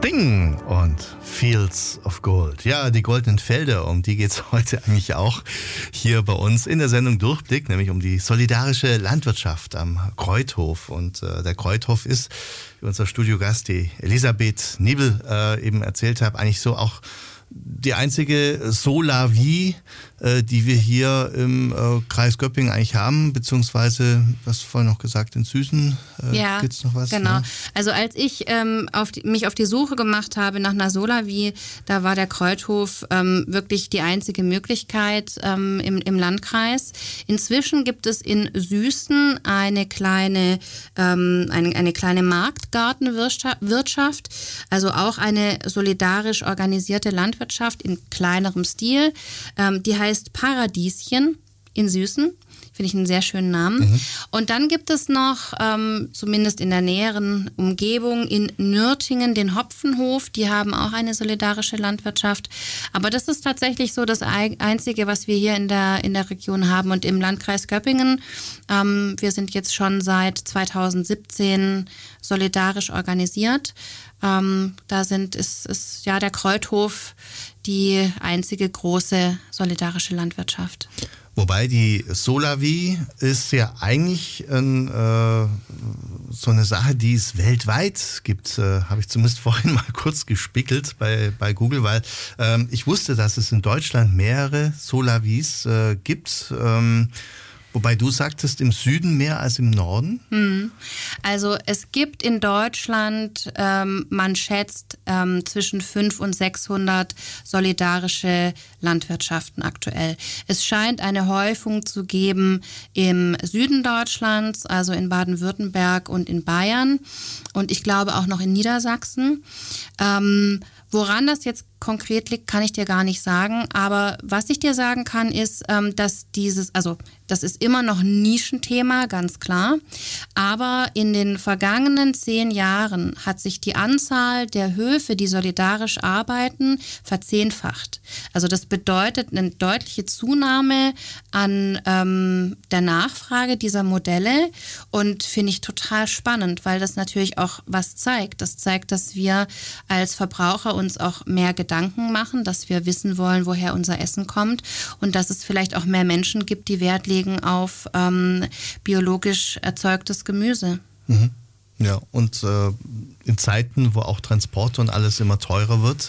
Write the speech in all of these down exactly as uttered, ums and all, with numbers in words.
Sting und Fields of Gold. Ja, die goldenen Felder, um die geht es heute eigentlich auch hier bei uns in der Sendung Durchblick, nämlich um die solidarische Landwirtschaft am Kreuthof. Und äh, der Kreuthof ist, wie unser Studiogast, die Elisabeth Niebel, äh, eben erzählt hat, eigentlich so auch die einzige Solavie, äh, die wir hier im äh, Kreis Göppingen eigentlich haben, beziehungsweise, was vorhin noch gesagt, in Süßen äh, ja, gibt's noch was? Genau. Ja? Also als ich ähm, auf die, mich auf die Suche gemacht habe nach einer Solavie, da war der Kreuthof ähm, wirklich die einzige Möglichkeit ähm, im, im Landkreis. Inzwischen gibt es in Süßen eine kleine, ähm, eine, eine kleine Marktgartenwirtschaft, also auch eine solidarisch organisierte Landwirtschaft in kleinerem Stil. Ähm, die heißt Paradieschen in Süßen. Finde ich einen sehr schönen Namen. Mhm. Und dann gibt es noch, ähm, zumindest in der näheren Umgebung, in Nürtingen den Hopfenhof. Die haben auch eine solidarische Landwirtschaft. Aber das ist tatsächlich so das Einzige, was wir hier in der, in der Region haben. Und im Landkreis Göppingen, ähm, wir sind jetzt schon seit zweitausendsiebzehn solidarisch organisiert. Ähm, da sind, ist, ist ja der Kreuthof die einzige große solidarische Landwirtschaft. Wobei die Solavie ist ja eigentlich ein, äh, so eine Sache, die es weltweit gibt. Äh, habe ich zumindest vorhin mal kurz gespickelt bei, bei Google, weil ähm, ich wusste, dass es in Deutschland mehrere Solavies äh, gibt. Ähm, Wobei du sagtest, im Süden mehr als im Norden? Hm. Also es gibt in Deutschland, ähm, man schätzt, ähm, zwischen fünfhundert und sechshundert solidarische Landwirtschaften aktuell. Es scheint eine Häufung zu geben im Süden Deutschlands, also in Baden-Württemberg und in Bayern und ich glaube auch noch in Niedersachsen. Ähm, Woran das jetzt konkret liegt, kann ich dir gar nicht sagen. Aber was ich dir sagen kann, ist, dass dieses, also das ist immer noch ein Nischenthema, ganz klar. Aber in den vergangenen zehn Jahren hat sich die Anzahl der Höfe, die solidarisch arbeiten, verzehnfacht. Also das bedeutet eine deutliche Zunahme an ähm, der Nachfrage dieser Modelle und finde ich total spannend, weil das natürlich auch was zeigt. Das zeigt, dass wir als Verbraucher uns auch mehr Gedanken machen, dass wir wissen wollen, woher unser Essen kommt und dass es vielleicht auch mehr Menschen gibt, die Wert legen auf ähm, biologisch erzeugtes Gemüse. Mhm. Ja, und äh, in Zeiten, wo auch Transport und alles immer teurer wird,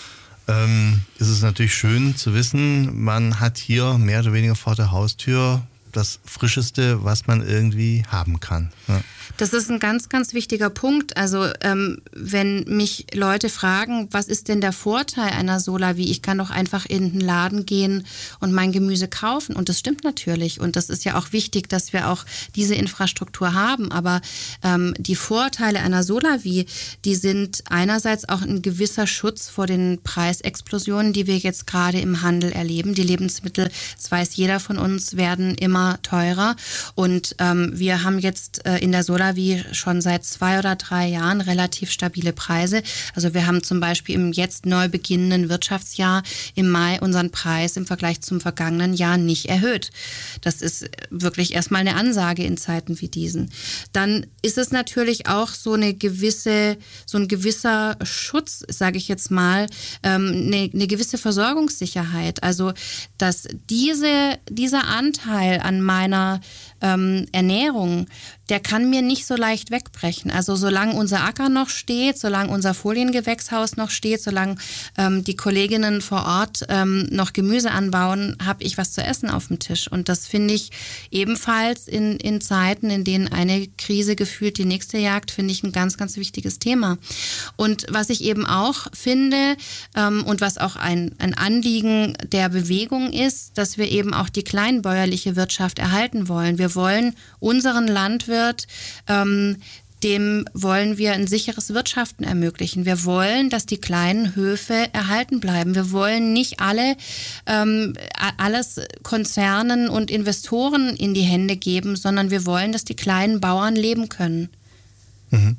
ähm, ist es natürlich schön zu wissen, man hat hier mehr oder weniger vor der Haustür das Frischeste, was man irgendwie haben kann. Ja. Das ist ein ganz, ganz wichtiger Punkt. Also ähm, wenn mich Leute fragen, was ist denn der Vorteil einer Solavie? Ich kann doch einfach in den Laden gehen und mein Gemüse kaufen. Und das stimmt natürlich. Und das ist ja auch wichtig, dass wir auch diese Infrastruktur haben. Aber ähm, die Vorteile einer Solavie, die sind einerseits auch ein gewisser Schutz vor den Preisexplosionen, die wir jetzt gerade im Handel erleben. Die Lebensmittel, das weiß jeder von uns, werden immer teurer. Und ähm, wir haben jetzt äh, in der Solavie wie schon seit zwei oder drei Jahren relativ stabile Preise. Also wir haben zum Beispiel im jetzt neu beginnenden Wirtschaftsjahr im Mai unseren Preis im Vergleich zum vergangenen Jahr nicht erhöht. Das ist wirklich erstmal eine Ansage in Zeiten wie diesen. Dann ist es natürlich auch so eine gewisse, so ein gewisser Schutz, sage ich jetzt mal, eine, eine gewisse Versorgungssicherheit. Also dass diese, dieser Anteil an meiner ähm, Ernährung, der kann mir nicht so leicht wegbrechen. Also solange unser Acker noch steht, solange unser Foliengewächshaus noch steht, solange ähm, die Kolleginnen vor Ort ähm, noch Gemüse anbauen, habe ich was zu essen auf dem Tisch. Und das finde ich ebenfalls in, in Zeiten, in denen eine Krise gefühlt die nächste jagt, finde ich ein ganz, ganz wichtiges Thema. Und was ich eben auch finde ähm, und was auch ein, ein Anliegen der Bewegung ist, dass wir eben auch die kleinbäuerliche Wirtschaft erhalten wollen. Wir wollen unseren Landwirt ähm, dem wollen wir ein sicheres Wirtschaften ermöglichen. Wir wollen, dass die kleinen Höfe erhalten bleiben. Wir wollen nicht alle ähm, alles Konzernen und Investoren in die Hände geben, sondern wir wollen, dass die kleinen Bauern leben können. Mhm.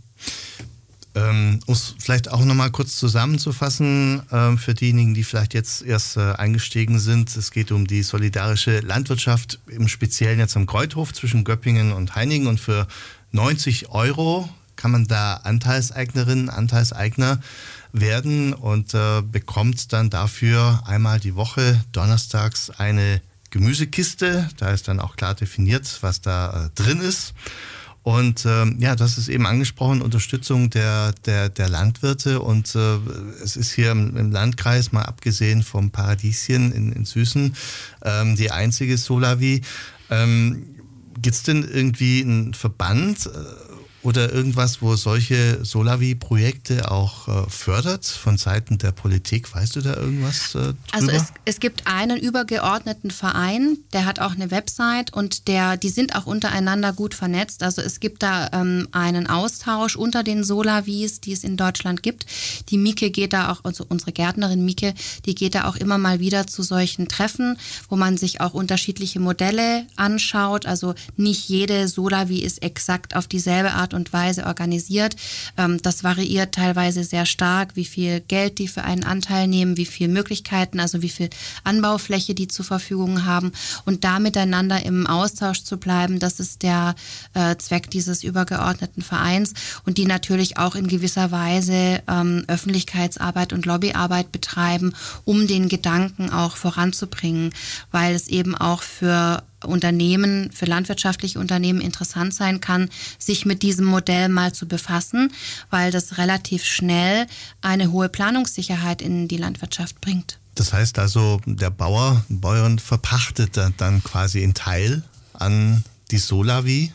Ähm, um es vielleicht auch nochmal kurz zusammenzufassen, äh, für diejenigen, die vielleicht jetzt erst äh, eingestiegen sind, es geht um die solidarische Landwirtschaft, im Speziellen jetzt am Kreuthof zwischen Göppingen und Heiningen, und für neunzig Euro kann man da Anteilseignerin, Anteilseigner werden und äh, bekommt dann dafür einmal die Woche donnerstags eine Gemüsekiste. Da ist dann auch klar definiert, was da äh, drin ist. Und ähm, ja, das ist eben angesprochen, Unterstützung der, der, der Landwirte. Und äh, es ist hier im, im Landkreis, mal abgesehen vom Paradieschen in, in Süßen, ähm, die einzige Solavi. Ähm, Gibt es denn irgendwie einen Verband äh, oder irgendwas, wo solche Solavi-Projekte auch äh, fördert von Seiten der Politik? Weißt du da irgendwas äh, drüber? Also es, es gibt einen übergeordneten Verein, der hat auch eine Website und der, die sind auch untereinander gut vernetzt. Also es gibt da ähm, einen Austausch unter den Solavis, die es in Deutschland gibt. Die Mieke geht da auch, also unsere Gärtnerin Mieke, die geht da auch immer mal wieder zu solchen Treffen, wo man sich auch unterschiedliche Modelle anschaut. Also nicht jede Solavi ist exakt auf dieselbe Art und Weise organisiert. Das variiert teilweise sehr stark, wie viel Geld die für einen Anteil nehmen, wie viele Möglichkeiten, also wie viel Anbaufläche die zur Verfügung haben. Und da miteinander im Austausch zu bleiben, das ist der äh, Zweck dieses übergeordneten Vereins und die natürlich auch in gewisser Weise ähm, Öffentlichkeitsarbeit und Lobbyarbeit betreiben, um den Gedanken auch voranzubringen, weil es eben auch für Unternehmen, für landwirtschaftliche Unternehmen interessant sein kann, sich mit diesem Modell mal zu befassen, weil das relativ schnell eine hohe Planungssicherheit in die Landwirtschaft bringt. Das heißt also, der Bauer, Bäuerin verpachtet dann quasi einen Teil an die Solavi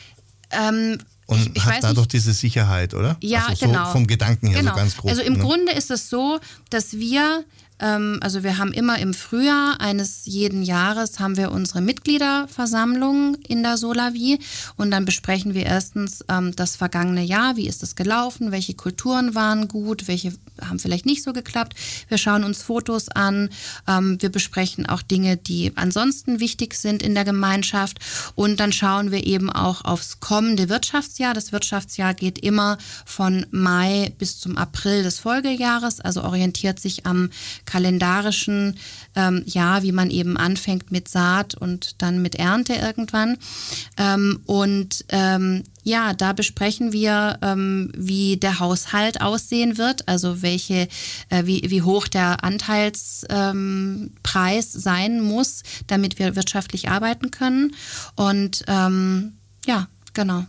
ähm, und ich, ich hat dadurch nicht, diese Sicherheit, oder? Ja, also so genau. Vom Gedanken her, genau. so ganz grob. Also im ne? Grunde ist es so, dass wir Also wir haben immer im Frühjahr eines jeden Jahres haben wir unsere Mitgliederversammlung in der Solavi und dann besprechen wir erstens ähm, das vergangene Jahr, wie ist es gelaufen, welche Kulturen waren gut, welche haben vielleicht nicht so geklappt. Wir schauen uns Fotos an, ähm, wir besprechen auch Dinge, die ansonsten wichtig sind in der Gemeinschaft und dann schauen wir eben auch aufs kommende Wirtschaftsjahr. Das Wirtschaftsjahr geht immer von Mai bis zum April des Folgejahres, also orientiert sich am kalendarischen ähm, Jahr, wie man eben anfängt mit Saat und dann mit Ernte irgendwann. Ähm, und ähm, ja, da besprechen wir, ähm, wie der Haushalt aussehen wird, also welche, äh, wie, wie hoch der Anteilspreis ähm, sein muss, damit wir wirtschaftlich arbeiten können. Und ähm, ja, genau.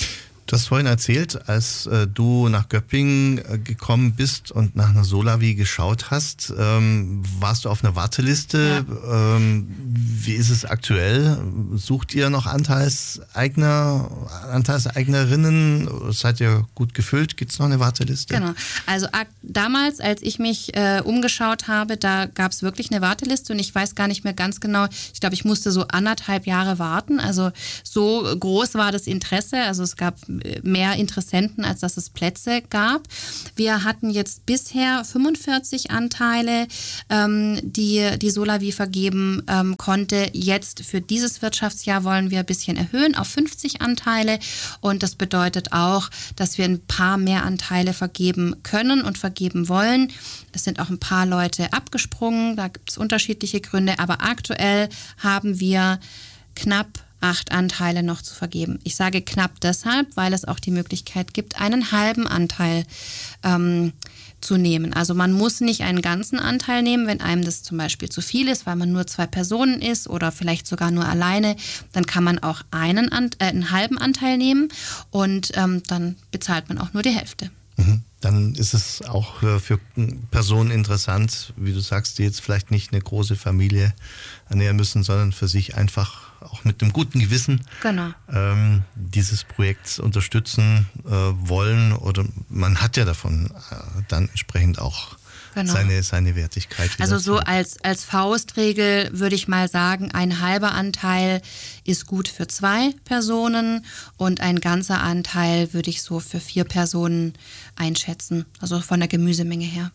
Du hast vorhin erzählt, als äh, du nach Göppingen äh, gekommen bist und nach einer Solavi geschaut hast, ähm, warst du auf einer Warteliste. Ja. Ähm, wie ist es aktuell? Sucht ihr noch Anteilseigner, Anteilseignerinnen? Seid ihr gut gefüllt? Gibt es noch eine Warteliste? Genau. Also damals, als ich mich äh, umgeschaut habe, da gab es wirklich eine Warteliste und ich weiß gar nicht mehr ganz genau. Ich glaube, ich musste so anderthalb Jahre warten. Also so groß war das Interesse. Also es gab mehr Interessenten, als dass es Plätze gab. Wir hatten jetzt bisher fünfundvierzig Anteile, ähm, die die Solavi vergeben ähm, konnte. Jetzt für dieses Wirtschaftsjahr wollen wir ein bisschen erhöhen auf fünfzig Anteile und das bedeutet auch, dass wir ein paar mehr Anteile vergeben können und vergeben wollen. Es sind auch ein paar Leute abgesprungen, da gibt es unterschiedliche Gründe, aber aktuell haben wir knapp acht Anteile noch zu vergeben. Ich sage knapp deshalb, weil es auch die Möglichkeit gibt, einen halben Anteil ähm, zu nehmen. Also man muss nicht einen ganzen Anteil nehmen, wenn einem das zum Beispiel zu viel ist, weil man nur zwei Personen ist oder vielleicht sogar nur alleine, dann kann man auch einen, Ant- äh, einen halben Anteil nehmen und ähm, dann bezahlt man auch nur die Hälfte. Mhm. Dann ist es auch für Personen interessant, wie du sagst, die jetzt vielleicht nicht eine große Familie ernähren müssen, sondern für sich einfach auch mit einem guten Gewissen genau. ähm, dieses Projekt unterstützen äh, wollen. Oder man hat ja davon äh, dann entsprechend auch genau. seine, seine Wertigkeit. Also so als, als Faustregel würde ich mal sagen, ein halber Anteil ist gut für zwei Personen und ein ganzer Anteil würde ich so für vier Personen einschätzen, also von der Gemüsemenge her.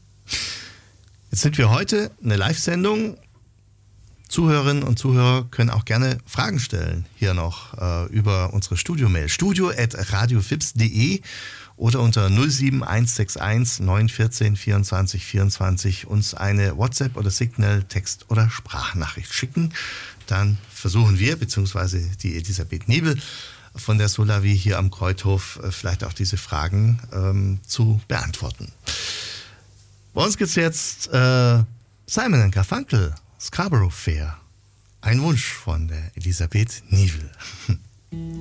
Jetzt sind wir heute eine Live-Sendung. Zuhörerinnen und Zuhörer können auch gerne Fragen stellen, hier noch äh, über unsere Studio-Mail, studio at radiofips punkt de oder unter null sieben eins sechs eins neun eins vier vierundzwanzig vierundzwanzig uns eine WhatsApp oder Signal, Text oder Sprachnachricht schicken. Dann versuchen wir, beziehungsweise die Elisabeth Nebel, von der Solavie hier am Kreuthof äh, vielleicht auch diese Fragen ähm, zu beantworten. Bei uns gibt es jetzt äh, Simon and Garfunkel, Scarborough Fair. Ein Wunsch von der Elisabeth Niewel.